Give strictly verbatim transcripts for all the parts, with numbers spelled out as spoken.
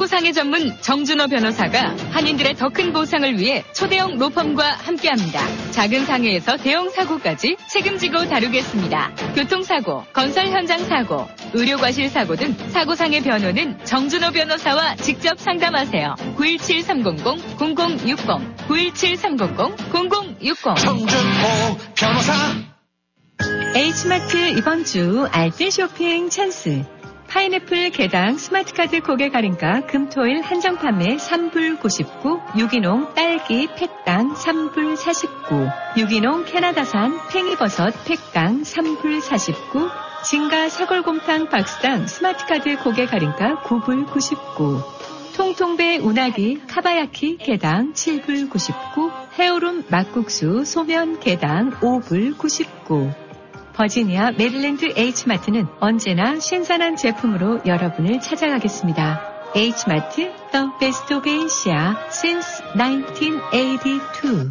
사고상해 전문 정준호 변호사가 한인들의 더 큰 보상을 위해 초대형 로펌과 함께합니다. 작은 상해에서 대형 사고까지 책임지고 다루겠습니다. 교통사고, 건설 현장 사고, 의료과실 사고 등 사고상해 변호는 정준호 변호사와 직접 상담하세요. 구일칠 삼공공 공공육공 구일칠 삼공공 공공육공 정준호 변호사. H마트 이번 주 알뜰 쇼핑 찬스. 파인애플 개당 스마트카드 고객 할인가 금토일 한정 판매 삼 불 구십구, 유기농 딸기 팩당 삼 불 사십구, 유기농 캐나다산 팽이버섯 팩당 삼 불 사십구, 진가 사골곰탕 박스당 스마트카드 고객 할인가 구 불 구십구, 통통배 운하기 카바야키 개당 칠 불 구십구, 헤어룸 막국수 소면 개당 오 불 구십구. 버지니아 메릴랜드 H마트는 언제나 신선한 제품으로 여러분을 찾아가겠습니다. H마트, The Best of Asia since 나인틴 에이티투.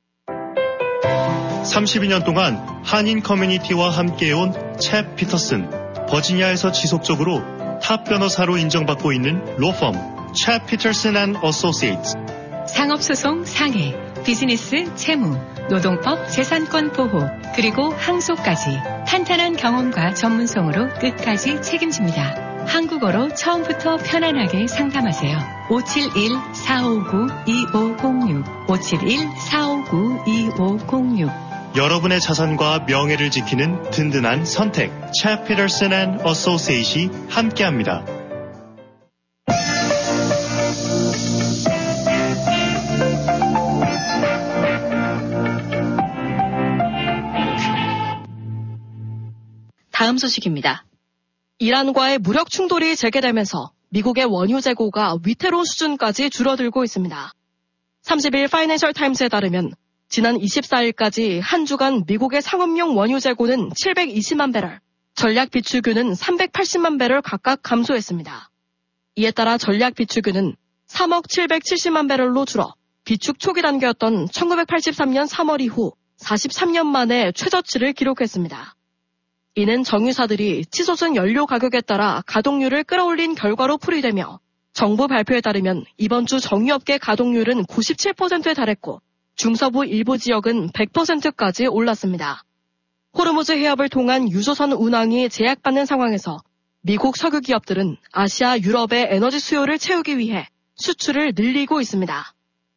삼십이 년 동안 한인 커뮤니티와 함께해온 챕 피터슨. 버지니아에서 지속적으로 탑 변호사로 인정받고 있는 로펌 챕 피터슨 앤 어소시에이츠. 상업소송 상해, 비즈니스 채무, 노동법 재산권 보호, 그리고 항소까지 탄탄한 경험과 전문성으로 끝까지 책임집니다. 한국어로 처음부터 편안하게 상담하세요. 오칠일 사오구 이오공육 오칠일 사오구 이오공육. 여러분의 자산과 명예를 지키는 든든한 선택 챕 피터슨 앤 어소시에이츠이 함께합니다. 다음 소식입니다. 이란과의 무력 충돌이 재개되면서 미국의 원유 재고가 위태로운 수준까지 줄어들고 있습니다. 삼십 일 파이낸셜 타임스에 따르면 지난 이십사 일까지 한 주간 미국의 상업용 원유 재고는 칠백이십만 배럴, 전략 비축유는 삼백팔십만 배럴 각각 감소했습니다. 이에 따라 전략 비축유는 삼억 칠백칠십만 배럴로 줄어 비축 초기 단계였던 천구백팔십삼 년 삼월 이후 사십삼 년 만에 최저치를 기록했습니다. 이는 정유사들이 치솟은 연료 가격에 따라 가동률을 끌어올린 결과로 풀이되며 정부 발표에 따르면 이번 주 정유업계 가동률은 구십칠 퍼센트에 달했고 중서부 일부 지역은 백 퍼센트까지 올랐습니다. 호르무즈 해협을 통한 유조선 운항이 제약받는 상황에서 미국 석유 기업들은 아시아, 유럽의 에너지 수요를 채우기 위해 수출을 늘리고 있습니다.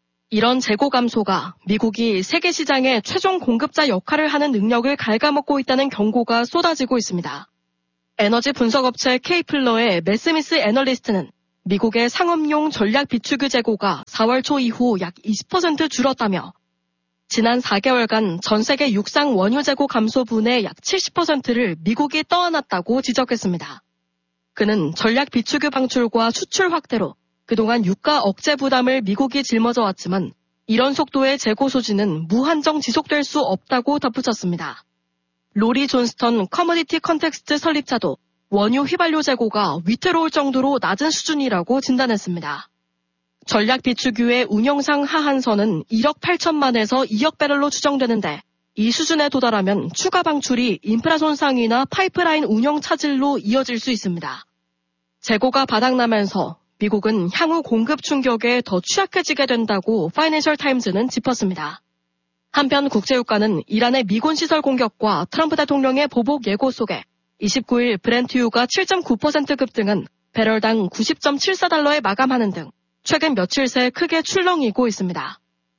이런 재고 감소가 미국이 세계 시장의 최종 공급자 역할을 하는 능력을 갉아먹고 있다는 경고가 쏟아지고 있습니다. 에너지 분석업체 케이플러의 매스미스 애널리스트는 미국의 상업용 전략 비축유 재고가 사월 초 이후 약 이십 퍼센트 줄었다며 지난 사 개월간 전 세계 육상 원유 재고 감소분의 약 칠십 퍼센트를 미국이 떠안았다고 지적했습니다. 그는 전략 비축유 방출과 수출 확대로 그동안 유가 억제 부담을 미국이 짊어져 왔지만 이런 속도의 재고 소진은 무한정 지속될 수 없다고 덧붙였습니다. 로리 존스턴 커머디티 컨텍스트 설립자도 원유 휘발유 재고가 위태로울 정도로 낮은 수준이라고 진단했습니다. 전략 비축유의 운영상 하한선은 일억 팔천만에서 이억 배럴로 추정되는데 이 수준에 도달하면 추가 방출이 인프라 손상이나 파이프라인 운영 차질로 이어질 수 있습니다. 재고가 바닥나면서 미국은 향후 공급 충격에 더 취약해지게 된다고 파이낸셜 타임즈는 짚었습니다. 한편 국제유가는 이란의 미군 시설 공격과 트럼프 대통령의 보복 예고 속에 이십구 일 브렌트유가 칠 점 구 퍼센트 급등한 배럴당 구십 점 칠사 달러에 마감하는 등 최근 며칠 새 크게 출렁이고 있습니다.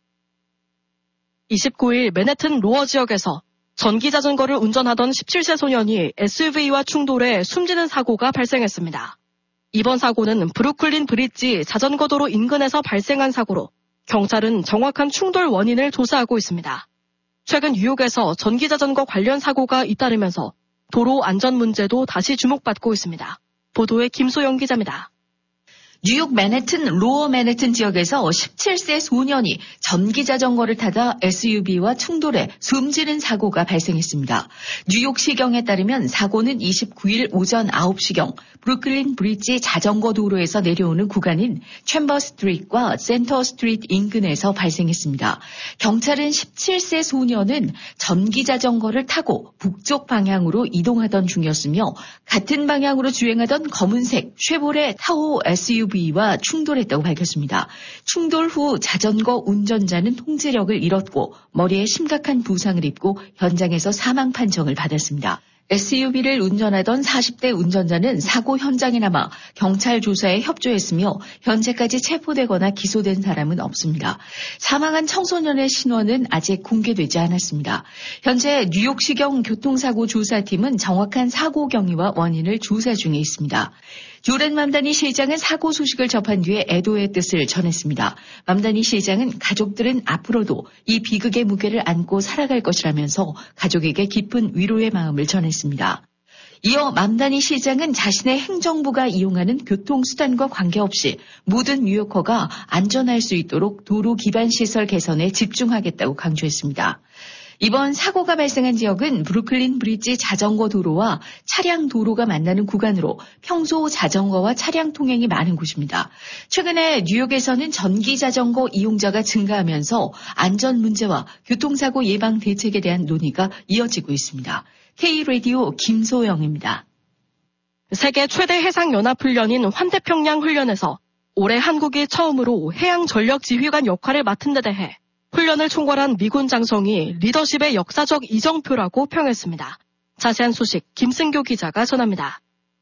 이십구 일 맨해튼 로어 지역에서 전기자전거를 운전하던 십칠 세 소년이 에스유브이와 충돌해 숨지는 사고가 발생했습니다. 이번 사고는 브루클린 브릿지 자전거도로 인근에서 발생한 사고로 경찰은 정확한 충돌 원인을 조사하고 있습니다. 최근 뉴욕에서 전기자전거 관련 사고가 잇따르면서 도로 안전 문제도 다시 주목받고 있습니다. 보도에 김소영 기자입니다. 뉴욕 맨해튼 로어 맨해튼 지역에서 십칠 세 소년이 전기자전거를 타다 에스유브이와 충돌해 숨지는 사고가 발생했습니다. 뉴욕시경에 따르면 사고는 이십구 일 오전 아홉 시경 브루클린 브릿지 자전거 도로에서 내려오는 구간인 챔버 스트리트과 센터 스트리트 인근에서 발생했습니다. 경찰은 십칠 세 소년은 전기자전거를 타고 북쪽 방향으로 이동하던 중이었으며 같은 방향으로 주행하던 검은색 쉐보레 타호 에스유브이 에스유브이와 충돌했다고 밝혔습니다. 충돌 후 자전거 운전자는 통제력을 잃었고 머리에 심각한 부상을 입고 현장에서 사망 판정을 받았습니다. 에스유브이를 운전하던 사십 대 운전자는 사고 현장에 남아 경찰 조사에 협조했으며 현재까지 체포되거나 기소된 사람은 없습니다. 사망한 청소년의 신원은 아직 공개되지 않았습니다. 현재 뉴욕시경 교통사고 조사팀은 정확한 사고 경위와 원인을 조사 중에 있습니다. 조렌 맘다니 시장은 사고 소식을 접한 뒤에 애도의 뜻을 전했습니다. 맘다니 시장은 가족들은 앞으로도 이 비극의 무게를 안고 살아갈 것이라면서 가족에게 깊은 위로의 마음을 전했습니다. 이어 맘다니 시장은 자신의 행정부가 이용하는 교통수단과 관계없이 모든 뉴요커가 안전할 수 있도록 도로 기반 시설 개선에 집중하겠다고 강조했습니다. 이번 사고가 발생한 지역은 브루클린 브리지 자전거 도로와 차량 도로가 만나는 구간으로 평소 자전거와 차량 통행이 많은 곳입니다. 최근에 뉴욕에서는 전기 자전거 이용자가 증가하면서 안전 문제와 교통사고 예방 대책에 대한 논의가 이어지고 있습니다. K-라디오 김소영입니다. 세계 최대 해상연합훈련인 환태평양 훈련에서 올해 한국이 처음으로 해양전력지휘관 역할을 맡은 데 대해 훈련을 총괄한 미군 장성이 리더십의 역사적 이정표라고 평했습니다. 자세한 소식 김승교 기자가 전합니다.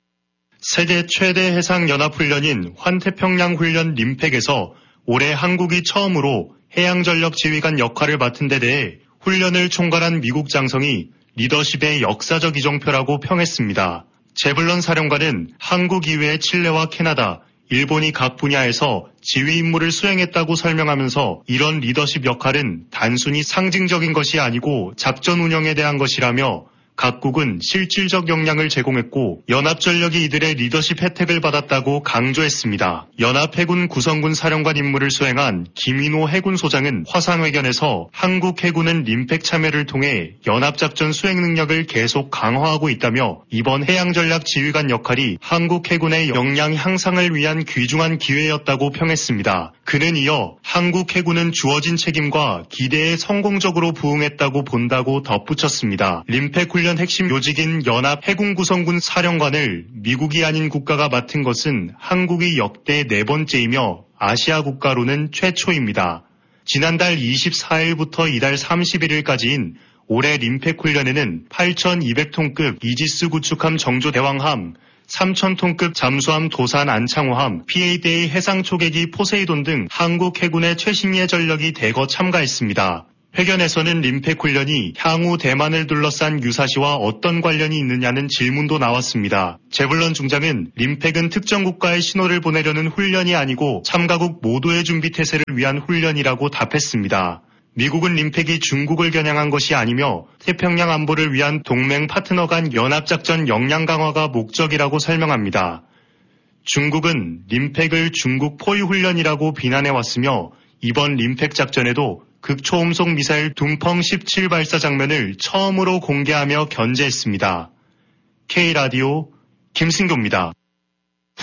세계 최대 해상연합훈련인 환태평양 훈련 림팩에서 올해 한국이 처음으로 해양전력지휘관 역할을 맡은 데 대해 훈련을 총괄한 미국 장성이 리더십의 역사적 이정표라고 평했습니다. 제블런 사령관은 한국 이외의 칠레와 캐나다, 일본이 각 분야에서 지휘 임무를 수행했다고 설명하면서 이런 리더십 역할은 단순히 상징적인 것이 아니고 작전 운영에 대한 것이라며 각국은 실질적 역량을 제공했고 연합전력이 이들의 리더십 혜택을 받았다고 강조했습니다. 연합해군 구성군 사령관 임무를 수행한 김인호 해군소장은 화상회견에서 한국 해군은 림팩 참여를 통해 연합작전 수행 능력을 계속 강화하고 있다며 이번 해양전략 지휘관 역할이 한국 해군의 역량 향상을 위한 귀중한 기회였다고 평했습니다. 그는 이어 한국 해군은 주어진 책임과 기대에 성공적으로 부응했다고 본다고 덧붙였습니다. 림팩 훈련 핵심 요직인 연합 해군 구성군 사령관을 미국이 아닌 국가가 맡은 것은 한국이 역대 네 번째이며 아시아 국가로는 최초입니다. 지난달 이십사일부터 이달 삼십일일까지인 올해 림팩 훈련에는 팔천이백 톤급 이지스 구축함 정조대왕함, 삼천 톤급 잠수함 도산 안창호함, 피에이데이 해상초계기 포세이돈 등 한국 해군의 최신의 전력이 대거 참가했습니다. 회견에서는 림팩 훈련이 향후 대만을 둘러싼 유사시와 어떤 관련이 있느냐는 질문도 나왔습니다. 제블런 중장은 림팩은 특정 국가에 신호를 보내려는 훈련이 아니고 참가국 모두의 준비 태세를 위한 훈련이라고 답했습니다. 미국은 림팩이 중국을 겨냥한 것이 아니며 태평양 안보를 위한 동맹 파트너 간 연합작전 역량 강화가 목적이라고 설명합니다. 중국은 림팩을 중국 포위훈련이라고 비난해왔으며 이번 림팩 작전에도 극초음속 미사일 둠펑 십칠 발사 장면을 처음으로 공개하며 견제했습니다. K라디오 김승교입니다.